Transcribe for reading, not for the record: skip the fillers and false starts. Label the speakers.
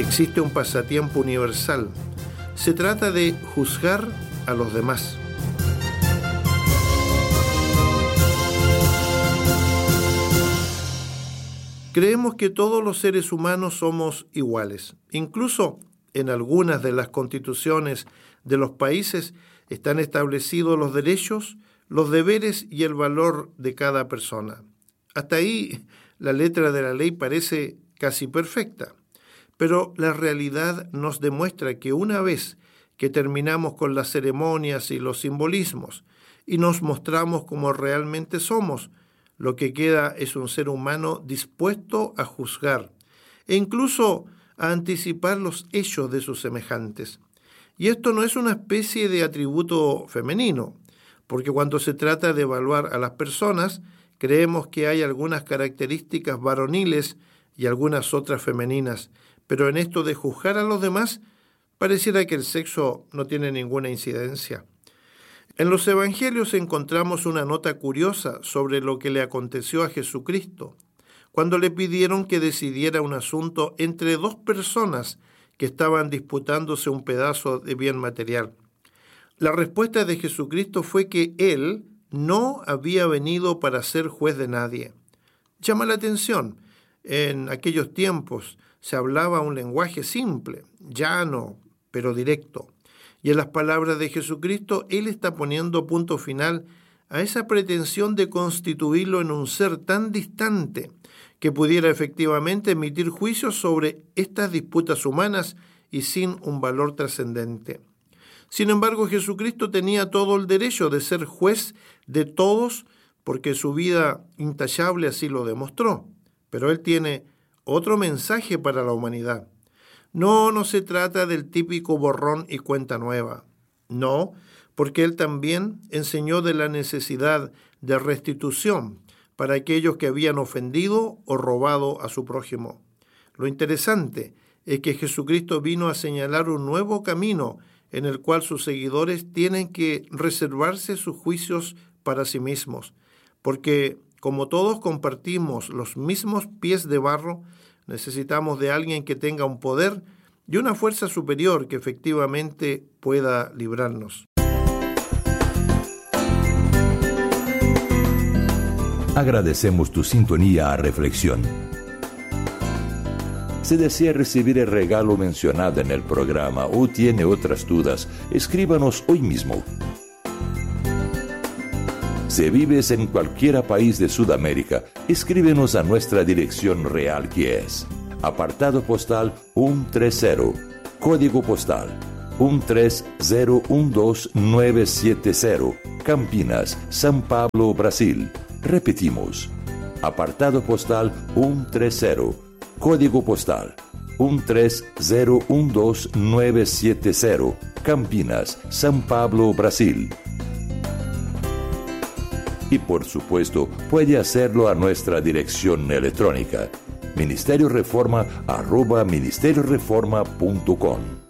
Speaker 1: existe un pasatiempo universal. Se trata de juzgar a los demás. Creemos que todos los seres humanos somos iguales. Incluso en algunas de las constituciones de los países están establecidos los derechos, los deberes y el valor de cada persona. Hasta ahí la letra de la ley parece casi perfecta, pero la realidad nos demuestra que una vez que terminamos con las ceremonias y los simbolismos y nos mostramos como realmente somos, lo que queda es un ser humano dispuesto a juzgar e incluso a anticipar los hechos de sus semejantes. Y esto no es una especie de atributo femenino, porque cuando se trata de evaluar a las personas, creemos que hay algunas características varoniles y algunas otras femeninas, pero en esto de juzgar a los demás, pareciera que el sexo no tiene ninguna incidencia. En los evangelios encontramos una nota curiosa sobre lo que le aconteció a Jesucristo, cuando le pidieron que decidiera un asunto entre dos personas que estaban disputándose un pedazo de bien material. La respuesta de Jesucristo fue que Él no había venido para ser juez de nadie. Llama la atención, en aquellos tiempos se hablaba un lenguaje simple, llano, pero directo. Y en las palabras de Jesucristo, Él está poniendo punto final a esa pretensión de constituirlo en un ser tan distante que pudiera efectivamente emitir juicios sobre estas disputas humanas y sin un valor trascendente. Sin embargo, Jesucristo tenía todo el derecho de ser juez de todos porque su vida intachable así lo demostró. Pero Él tiene otro mensaje para la humanidad. No se trata del típico borrón y cuenta nueva. No, porque Él también enseñó de la necesidad de restitución para aquellos que habían ofendido o robado a su prójimo. Lo interesante es que Jesucristo vino a señalar un nuevo camino en el cual sus seguidores tienen que reservarse sus juicios para sí mismos, porque como todos compartimos los mismos pies de barro, necesitamos de alguien que tenga un poder y una fuerza superior que efectivamente pueda librarnos.
Speaker 2: Agradecemos tu sintonía a Reflexión. Si desea recibir el regalo mencionado en el programa o tiene otras dudas, escríbanos hoy mismo. Si vives en cualquier país de Sudamérica, escríbenos a nuestra dirección real, que es apartado postal 130, código postal 13012970, Campinas, São Paulo, Brasil. Repetimos, apartado postal 130, código postal 13012970, Campinas, São Paulo, Brasil. Y por supuesto, puede hacerlo a nuestra dirección electrónica, ministerioreforma@ministerioreforma.com.